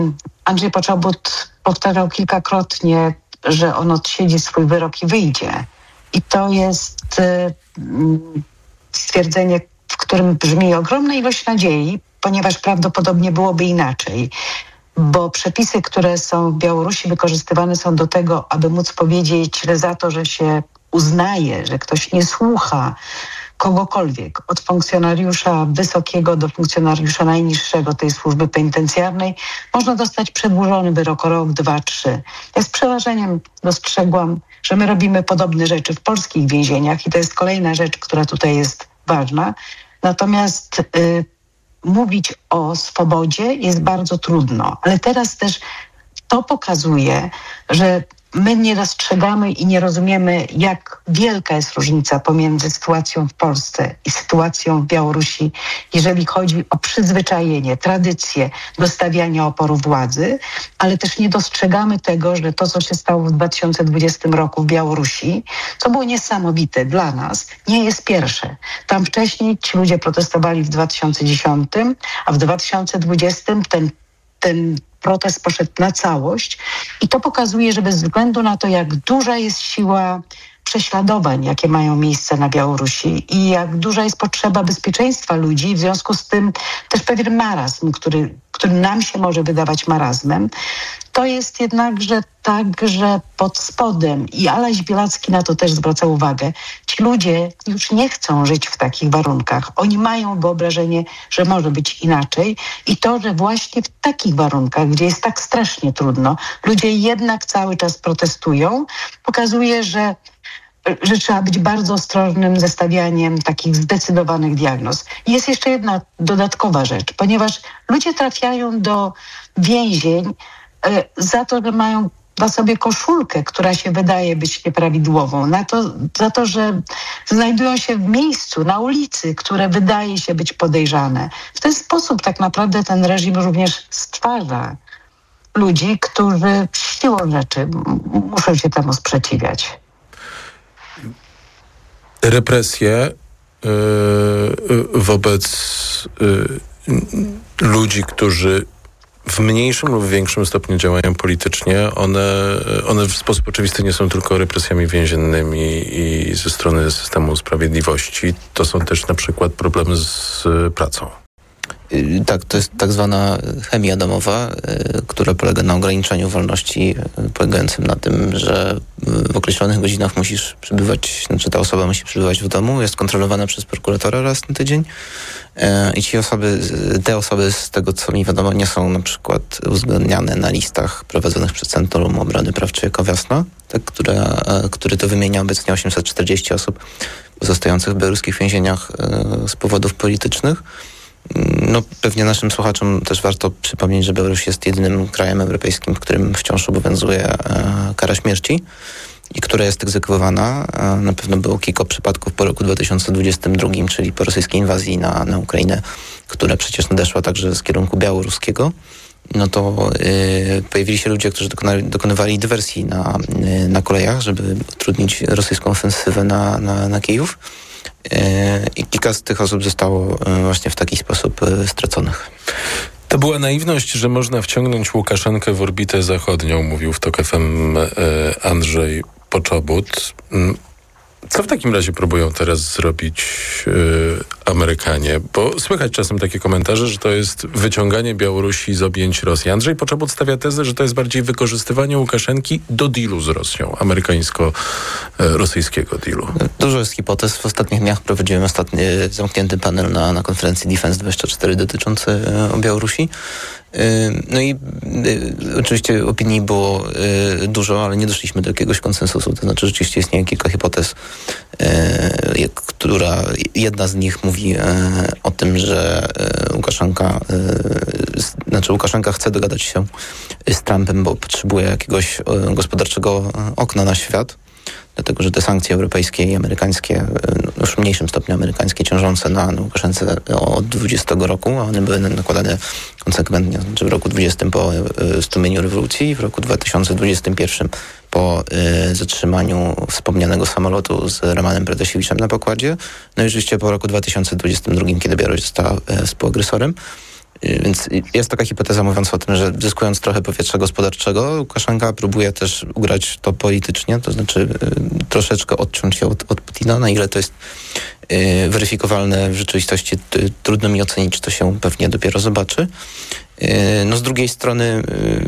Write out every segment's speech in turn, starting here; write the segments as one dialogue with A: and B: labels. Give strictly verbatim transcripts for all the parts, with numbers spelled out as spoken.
A: Andrzej Poczobut powtarzał kilkakrotnie, że on odsiedzi swój wyrok i wyjdzie. I to jest stwierdzenie, w którym brzmi ogromna ilość nadziei, ponieważ prawdopodobnie byłoby inaczej. Bo przepisy, które są w Białorusi wykorzystywane są do tego, aby móc powiedzieć, że za to, że się uznaje, że ktoś nie słucha kogokolwiek, od funkcjonariusza wysokiego do funkcjonariusza najniższego tej służby penitencjarnej, można dostać przedłużony wyrok o rok, dwa, trzy. Ja z przerażeniem dostrzegłam, że my robimy podobne rzeczy w polskich więzieniach i to jest kolejna rzecz, która tutaj jest ważna. Natomiast y, mówić o swobodzie jest bardzo trudno, ale teraz też to pokazuje, że my nie dostrzegamy i nie rozumiemy, jak wielka jest różnica pomiędzy sytuacją w Polsce i sytuacją w Białorusi, jeżeli chodzi o przyzwyczajenie, tradycję do stawiania oporu władzy, ale też nie dostrzegamy tego, że to, co się stało w dwa tysiące dwudziestym roku w Białorusi, co było niesamowite dla nas, nie jest pierwsze. Tam wcześniej ci ludzie protestowali w dwa tysiące dziesiątym, a w dwa tysiące dwudziestym ten, ten protest poszedł na całość i to pokazuje, że bez względu na to, jak duża jest siła prześladowań, jakie mają miejsce na Białorusi i jak duża jest potrzeba bezpieczeństwa ludzi, w związku z tym też pewien marazm, który, który nam się może wydawać marazmem, to jest jednakże tak, że pod spodem, i Aleś Białacki na to też zwraca uwagę, ci ludzie już nie chcą żyć w takich warunkach. Oni mają wyobrażenie, że może być inaczej i to, że właśnie w takich warunkach, gdzie jest tak strasznie trudno, ludzie jednak cały czas protestują, pokazuje, że że trzeba być bardzo ostrożnym ze stawianiem takich zdecydowanych diagnoz. I jest jeszcze jedna dodatkowa rzecz, ponieważ ludzie trafiają do więzień e, za to, że mają na sobie koszulkę, która się wydaje być nieprawidłową, na to, za to, że znajdują się w miejscu, na ulicy, które wydaje się być podejrzane. W ten sposób tak naprawdę ten reżim również stwarza ludzi, którzy siłą rzeczy muszą się temu sprzeciwiać.
B: Represje y, y, wobec y, ludzi, którzy w mniejszym lub większym stopniu działają politycznie, one, one w sposób oczywisty nie są tylko represjami więziennymi i ze strony systemu sprawiedliwości. To są też na przykład problemy z pracą.
C: Tak, to jest tak zwana chemia domowa, która polega na ograniczeniu wolności, polegającym na tym, że w określonych godzinach musisz przebywać, znaczy ta osoba musi przebywać w domu, jest kontrolowana przez prokuratora raz na tydzień i ci osoby, te osoby z tego, co mi wiadomo, nie są na przykład uwzględniane na listach prowadzonych przez Centrum Obrony Praw Człowieka Wiosna, tak, która, który to wymienia obecnie osiemset czterdzieści osób pozostających w białoruskich więzieniach z powodów politycznych. No, pewnie naszym słuchaczom też warto przypomnieć, że Białoruś jest jedynym krajem europejskim, w którym wciąż obowiązuje e, kara śmierci i która jest egzekwowana. E, na pewno było kilka przypadków po roku dwa tysiące dwudziestym drugim, czyli po rosyjskiej inwazji na, na Ukrainę, która przecież nadeszła także z kierunku białoruskiego. No to e, pojawili się ludzie, którzy dokonali, dokonywali dywersji na, e, na kolejach, żeby utrudnić rosyjską ofensywę na, na, na Kijów. I kilka z tych osób zostało właśnie w taki sposób straconych.
B: To była naiwność, że można wciągnąć Łukaszenkę w orbitę zachodnią, mówił w Tok F M Andrzej Poczobut. Co w takim razie próbują teraz zrobić yy, Amerykanie? Bo słychać czasem takie komentarze, że to jest wyciąganie Białorusi z objęć Rosji. Andrzej Poczobut stawia tezę, że to jest bardziej wykorzystywanie Łukaszenki do dealu z Rosją, amerykańsko-rosyjskiego dealu.
C: Dużo jest hipotez. W ostatnich dniach prowadziłem ostatni zamknięty panel na, na konferencji Defense dwadzieścia cztery dotyczący o Białorusi. No i y, oczywiście opinii było y, dużo, ale nie doszliśmy do jakiegoś konsensusu. To znaczy rzeczywiście istnieje kilka hipotez, y, która jedna z nich mówi y, o tym, że y, Łukaszenka, y, znaczy Łukaszenka chce dogadać się z Trumpem, bo potrzebuje jakiegoś y, gospodarczego okna na świat. Dlatego, że te sankcje europejskie i amerykańskie, już w mniejszym stopniu amerykańskie, ciążące na Łukaszence od dwudziestego roku, a one były nakładane konsekwentnie, znaczy w roku dwudziestym po stłumieniu rewolucji, w roku dwa tysiące dwudziestym pierwszym po y, zatrzymaniu wspomnianego samolotu z Romanem Pradasiewiczem na pokładzie, no i oczywiście po roku dwa tysiące dwudziestym drugim, kiedy Białoruś została y, współagresorem. Więc jest taka hipoteza mówiąca o tym, że zyskując trochę powietrza gospodarczego, Łukaszenka próbuje też ugrać to politycznie, to znaczy troszeczkę odciąć się od, od Putina. Na ile to jest weryfikowalne w rzeczywistości, trudno mi ocenić, czy to się pewnie dopiero zobaczy. No z drugiej strony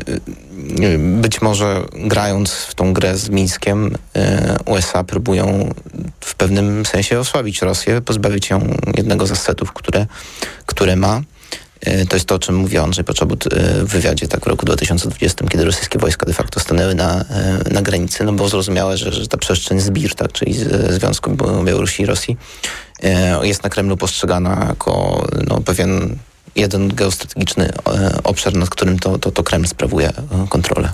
C: być może grając w tą grę z Mińskiem, U S A próbują w pewnym sensie osłabić Rosję, pozbawić ją jednego z asetów, które, które ma. To jest to, o czym mówił Andrzej Poczobut w wywiadzie tak w roku dwa tysiące dwudziestym, kiedy rosyjskie wojska de facto stanęły na, na granicy, no było zrozumiałe, że, że ta przestrzeń Z B I R, tak, czyli Związku Białorusi i Rosji, jest na Kremlu postrzegana jako no, pewien jeden geostrategiczny obszar, nad którym to, to, to Kreml sprawuje kontrolę.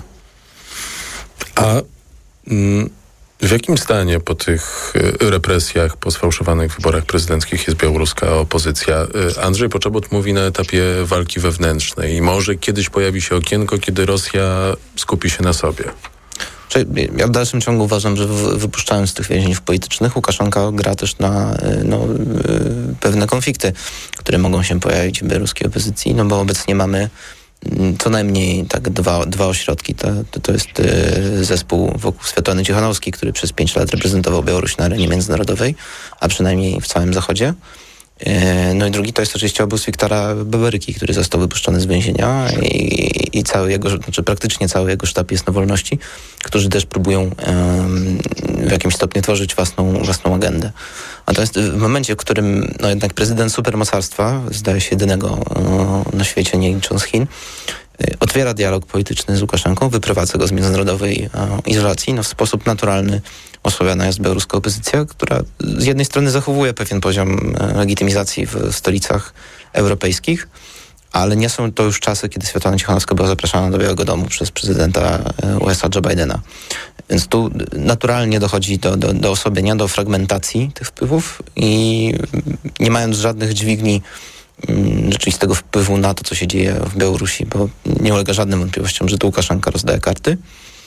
B: A mm, w jakim stanie po tych represjach, po sfałszowanych wyborach prezydenckich jest białoruska opozycja? Andrzej Poczobut mówi na etapie walki wewnętrznej i może kiedyś pojawi się okienko, kiedy Rosja skupi się na sobie.
C: Ja w dalszym ciągu uważam, że wypuszczając tych więźniów politycznych, Łukaszenka gra też na no, pewne konflikty, które mogą się pojawić w białoruskiej opozycji, no bo obecnie mamy co najmniej tak dwa, dwa ośrodki. To, to, to jest zespół wokół Svetlany Cichanowskiej, który przez pięć lat reprezentował Białoruś na arenie międzynarodowej, a przynajmniej w całym Zachodzie. No i drugi to jest oczywiście obóz Wiktora Babaryki, który został wypuszczony z więzienia i, i cały jego, znaczy praktycznie cały jego sztab jest na wolności, którzy też próbują um, w jakimś stopniu tworzyć własną, własną agendę. Natomiast w momencie, w którym no jednak prezydent supermocarstwa, zdaje się jedynego uh, na świecie, nie licząc Chin, otwiera dialog polityczny z Łukaszenką, wyprowadza go z międzynarodowej uh, izolacji, no w sposób naturalny osłabiana jest białoruska opozycja, która z jednej strony zachowuje pewien poziom legitymizacji w stolicach europejskich, ale nie są to już czasy, kiedy Svetlana Cichanowska była zapraszana do Białego Domu przez prezydenta U S A Joe Bidena. Więc tu naturalnie dochodzi do, do, do osłabienia, do fragmentacji tych wpływów i nie mając żadnych dźwigni mm, rzeczywistego wpływu na to, co się dzieje w Białorusi, bo nie ulega żadnym wątpliwościom, że to Łukaszenka rozdaje karty.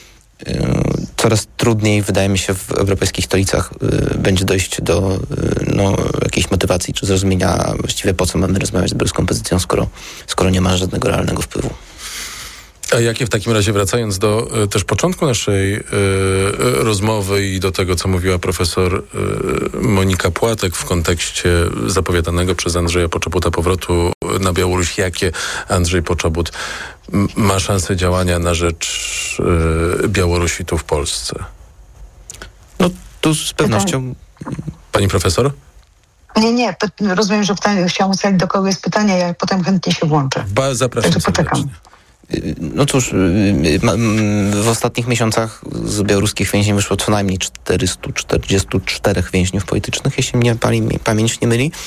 C: Coraz trudniej, wydaje mi się, w europejskich stolicach y, będzie dojść do y, no, jakiejś motywacji czy zrozumienia właściwie po co mamy rozmawiać z białoruską opozycją, skoro, skoro nie ma żadnego realnego wpływu.
B: A jakie w takim razie, wracając do y, też początku naszej y, rozmowy i do tego, co mówiła profesor y, Monika Płatek w kontekście zapowiadanego przez Andrzeja Poczobuta powrotu na Białoruś, jakie Andrzej Poczobut m- ma szansę działania na rzecz y, Białorusi tu w Polsce?
C: No tu z pewnością...
B: Pani profesor?
A: Nie, nie, rozumiem, że pytanie, chciałam ustalić, do kogo jest pytanie, ja potem chętnie się włączę.
B: Ba, zapraszam serdecznie.
C: No cóż, w ostatnich miesiącach z białoruskich więźniów wyszło co najmniej czterysta czterdzieści cztery więźniów politycznych, jeśli mnie pamięć nie myli.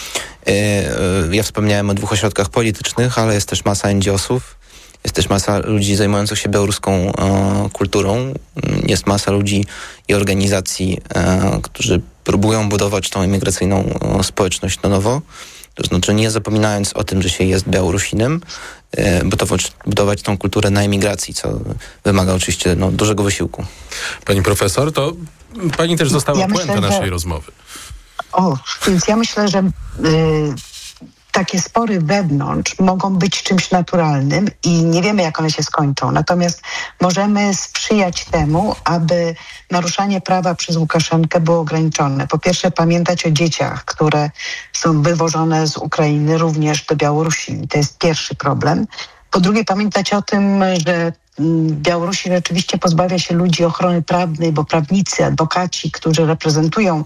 C: Ja wspomniałem o dwóch ośrodkach politycznych, ale jest też masa en dzi osów, jest też masa ludzi zajmujących się białoruską kulturą, jest masa ludzi i organizacji, którzy próbują budować tą imigracyjną społeczność na nowo. To znaczy nie zapominając o tym, że się jest Białorusinem, budować, budować tą kulturę na emigracji, co wymaga oczywiście no, dużego wysiłku.
B: Pani profesor, to pani też została ja puentą myślę, naszej że... rozmowy.
A: O, więc ja myślę, że y, takie spory wewnątrz mogą być czymś naturalnym i nie wiemy, jak one się skończą. Natomiast możemy sprzyjać temu, aby naruszanie prawa przez Łukaszenkę było ograniczone. Po pierwsze, pamiętać o dzieciach, które są wywożone z Ukrainy również do Białorusi. To jest pierwszy problem. Po drugie, pamiętać o tym, że Białorusi rzeczywiście pozbawia się ludzi ochrony prawnej, bo prawnicy, adwokaci, którzy reprezentują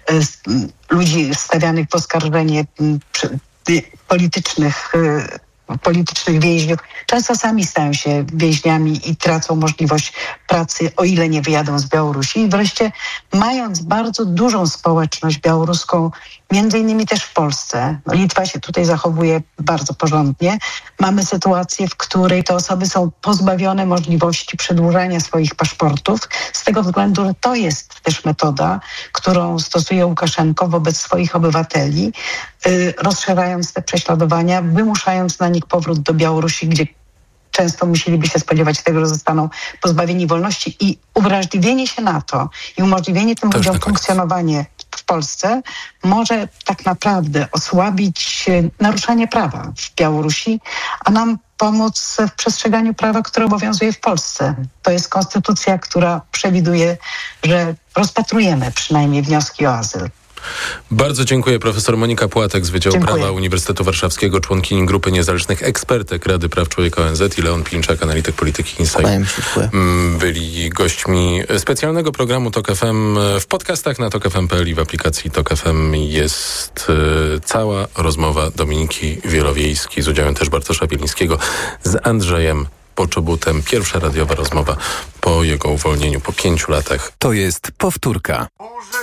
A: ludzi stawianych w oskarżenie politycznych, politycznych więźniów, często sami stają się więźniami i tracą możliwość pracy, o ile nie wyjadą z Białorusi. I wreszcie, mając bardzo dużą społeczność białoruską, między innymi też w Polsce, Litwa się tutaj zachowuje bardzo porządnie, mamy sytuację, w której te osoby są pozbawione możliwości przedłużania swoich paszportów, z tego względu, że to jest też metoda, którą stosuje Łukaszenko wobec swoich obywateli, yy, rozszerzając te prześladowania, wymuszając na nich powrót do Białorusi, gdzie często musieliby się spodziewać tego, że zostaną pozbawieni wolności, i uwrażliwienie się na to i umożliwienie tym ludziom funkcjonowanie w Polsce może tak naprawdę osłabić naruszanie prawa w Białorusi, a nam pomóc w przestrzeganiu prawa, które obowiązuje w Polsce. To jest konstytucja, która przewiduje, że rozpatrujemy przynajmniej wnioski o azyl.
B: Bardzo dziękuję. Profesor Monika Płatek z Wydziału
A: Dziękuję.
B: Prawa Uniwersytetu Warszawskiego, członkini Grupy Niezależnych Ekspertek Rady Praw Człowieka O N Z i Leon Plinczak, analityk polityki Insight, byli gośćmi specjalnego programu Tok F M. W podcastach na tok f m kropka p l i w aplikacji Tok F M jest y, cała rozmowa Dominiki Wielowiejskiej z udziałem też Bartosza Bielińskiego z Andrzejem Poczobutem. Pierwsza radiowa rozmowa po jego uwolnieniu po pięciu latach.
D: To jest powtórka.